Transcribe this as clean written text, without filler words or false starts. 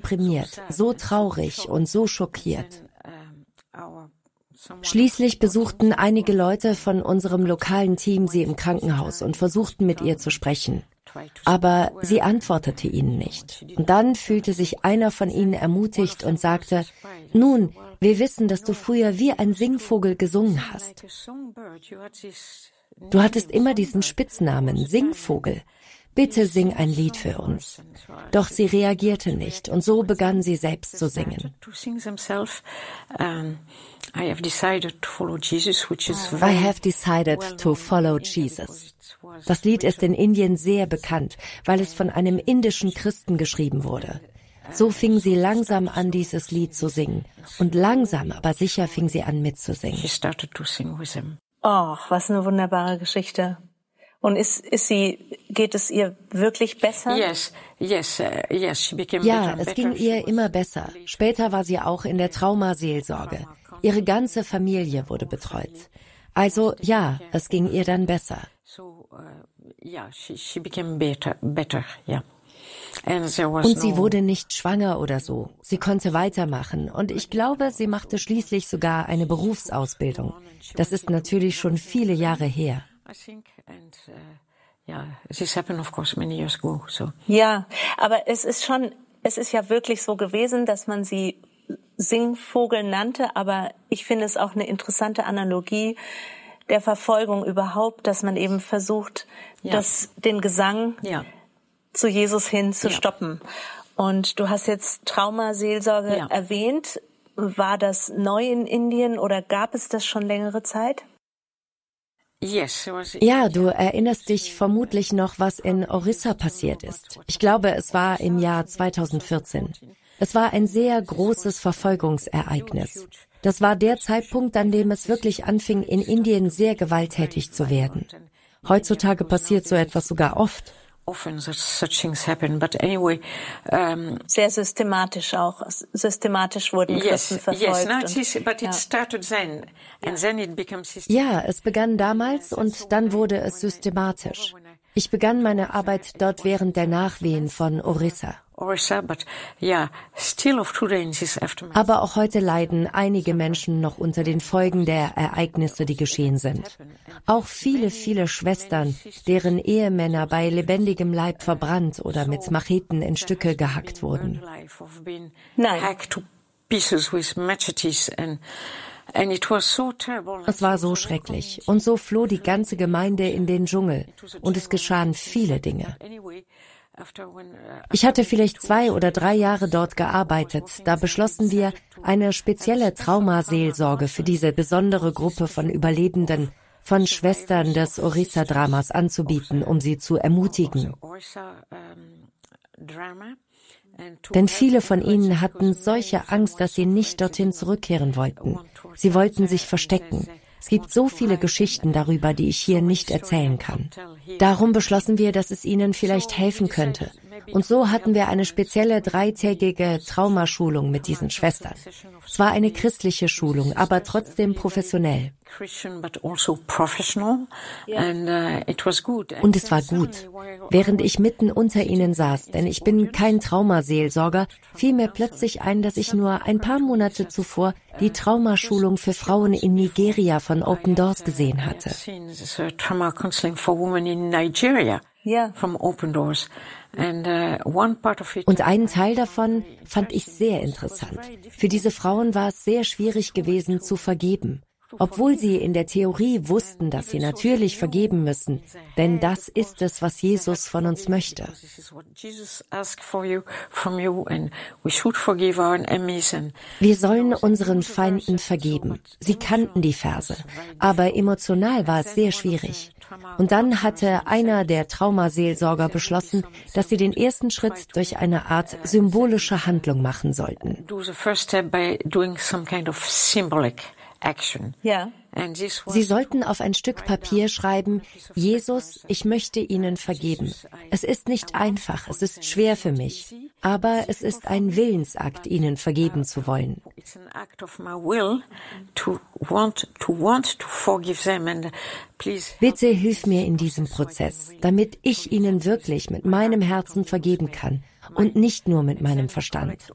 deprimiert, so traurig und so schockiert. Schließlich besuchten einige Leute von unserem lokalen Team sie im Krankenhaus und versuchten mit ihr zu sprechen. Aber sie antwortete ihnen nicht. Und dann fühlte sich einer von ihnen ermutigt und sagte, nun, wir wissen, dass du früher wie ein Singvogel gesungen hast. Du hattest immer diesen Spitznamen, Singvogel. Bitte sing ein Lied für uns. Doch sie reagierte nicht und so begann sie selbst zu singen. I have decided to follow Jesus. Das Lied ist in Indien sehr bekannt, weil es von einem indischen Christen geschrieben wurde. So fing sie langsam an, dieses Lied zu singen. Und langsam, aber sicher fing sie an mitzusingen. Oh, was eine wunderbare Geschichte. Und geht es ihr wirklich besser? Ja, es ging ihr immer besser. Später war sie auch in der Traumaseelsorge. Ihre ganze Familie wurde betreut. Also ja, es ging ihr dann besser. Und sie wurde nicht schwanger oder so. Sie konnte weitermachen und ich glaube, sie machte schließlich sogar eine Berufsausbildung. Das ist natürlich schon viele Jahre her. Ja, aber es ist ja wirklich so gewesen, dass man sie Singvogel nannte, aber ich finde es auch eine interessante Analogie der Verfolgung überhaupt, dass man eben versucht, den Gesang zu Jesus hin zu stoppen. Und du hast jetzt Traumaseelsorge erwähnt. War das neu in Indien oder gab es das schon längere Zeit? Ja, du erinnerst dich vermutlich noch, was in Orissa passiert ist. Ich glaube, es war im Jahr 2014. Es war ein sehr großes Verfolgungsereignis. Das war der Zeitpunkt, an dem es wirklich anfing, in Indien sehr gewalttätig zu werden. Heutzutage passiert so etwas sogar oft. Sehr systematisch auch. Systematisch wurden Christen verfolgt. Ja, es begann damals und dann wurde es systematisch. Ich begann meine Arbeit dort während der Nachwehen von Orissa. Aber auch heute leiden einige Menschen noch unter den Folgen der Ereignisse, die geschehen sind. Auch viele, viele Schwestern, deren Ehemänner bei lebendigem Leib verbrannt oder mit Macheten in Stücke gehackt wurden. Nein. Es war so schrecklich und so floh die ganze Gemeinde in den Dschungel und es geschahen viele Dinge. Ich hatte vielleicht 2 oder 3 Jahre dort gearbeitet. Da beschlossen wir, eine spezielle Traumaseelsorge für diese besondere Gruppe von Überlebenden, von Schwestern des Orissa-Dramas anzubieten, um sie zu ermutigen. Denn viele von ihnen hatten solche Angst, dass sie nicht dorthin zurückkehren wollten. Sie wollten sich verstecken. Es gibt so viele Geschichten darüber, die ich hier nicht erzählen kann. Darum beschlossen wir, dass es ihnen vielleicht helfen könnte. Und so hatten wir eine spezielle 3-tägige Traumaschulung mit diesen Schwestern. Es war eine christliche Schulung, aber trotzdem professionell. Und es war gut. Während ich mitten unter ihnen saß, denn ich bin kein Traumaseelsorger, fiel mir plötzlich ein, dass ich nur ein paar Monate zuvor die Traumaschulung für Frauen in Nigeria von Open Doors gesehen hatte. Ja. Und einen Teil davon fand ich sehr interessant. Für diese Frauen war es sehr schwierig gewesen, zu vergeben. Obwohl sie in der Theorie wussten, dass sie natürlich vergeben müssen, denn das ist es, was Jesus von uns möchte. Wir sollen unseren Feinden vergeben. Sie kannten die Verse, aber emotional war es sehr schwierig. Und dann hatte einer der Traumaseelsorger beschlossen, dass sie den ersten Schritt durch eine Art symbolische Handlung machen sollten. Ja. Sie sollten auf ein Stück Papier schreiben, Jesus, ich möchte Ihnen vergeben. Es ist nicht einfach, es ist schwer für mich, aber es ist ein Willensakt, Ihnen vergeben zu wollen. Bitte hilf mir in diesem Prozess, damit ich Ihnen wirklich mit meinem Herzen vergeben kann und nicht nur mit meinem Verstand.